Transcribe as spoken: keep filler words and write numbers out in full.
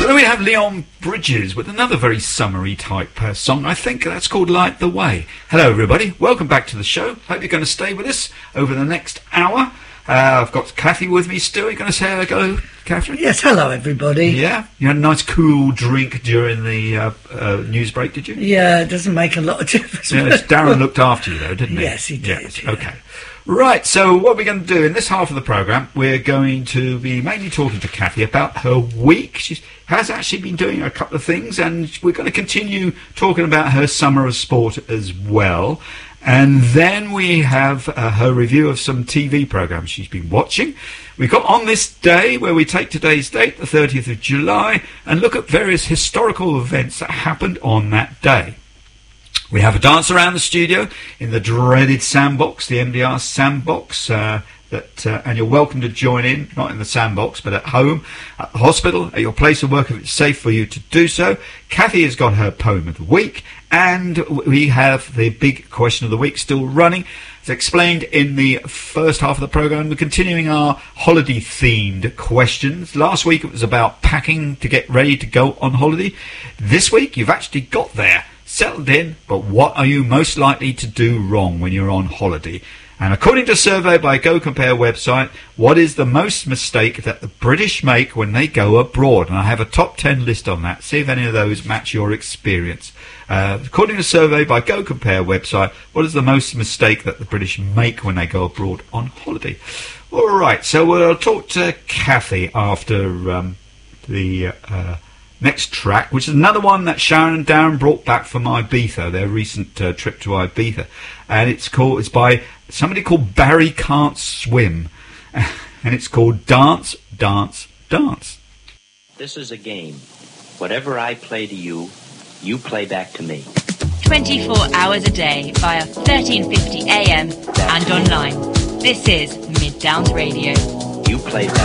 So then we have Leon Bridges with another very summery type uh, song. I think that's called Light the Way. Hello everybody, welcome back to the show. Hope you're going to stay with us over the next hour. Uh, I've got Kathy with me still. You're going to say hello, Catherine? Yes, hello everybody. Yeah? You had a nice cool drink during the uh, uh, news break, did you? Yeah, it doesn't make a lot of difference. Yeah, Darren looked after you though, didn't he? Yes, he did. Yes. Yeah. Okay. Right, so what we're going to do in this half of the programme, we're going to be mainly talking to Kathy about her week. She has actually been doing a couple of things, and we're going to continue talking about her summer of sport as well. And then we have uh, her review of some T V programmes she's been watching. We've got On This Day, where we take today's date, the thirtieth of July, and look at various historical events that happened on that day. We have a dance around the studio in the dreaded sandbox, the M D R sandbox, uh, that, uh, and you're welcome to join in, not in the sandbox, but at home, at the hospital, at your place of work if it's safe for you to do so. Kathy has got her poem of the week, and we have the big question of the week still running. As explained in the first half of the programme, we're continuing our holiday-themed questions. Last week it was about packing to get ready to go on holiday. This week you've actually got there, settled in, but what are you most likely to do wrong when you're on holiday? And according to a survey by Go Compare website, what is the most mistake that the British make when they go abroad? And I have a top ten list on that. See if any of those match your experience. Uh, according to a survey by Go Compare website, what is the most mistake that the British make when they go abroad on holiday? All right, so we'll talk to Kathy after um, the... Uh, next track, which is another one that Sharon and Darren brought back from Ibiza, their recent uh, trip to Ibiza, and it's called it's by somebody called Barry Can't Swim, and it's called Dance, Dance, Dance. This is a game. Whatever I play to you, you play back to me. twenty-four hours a day via thirteen fifty A M and online. This is Mid Downs Radio. You play back.